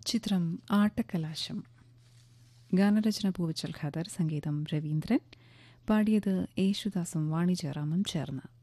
ചിത്രം ആട്ടക്കലാശം. ഗാനരചന പൂവച്ചൽ ഖാദർ, സംഗീതം രവീന്ദ്രൻ, പാടിയത് യേശുദാസും വാണി ജയറാമും ചേർന്ന്.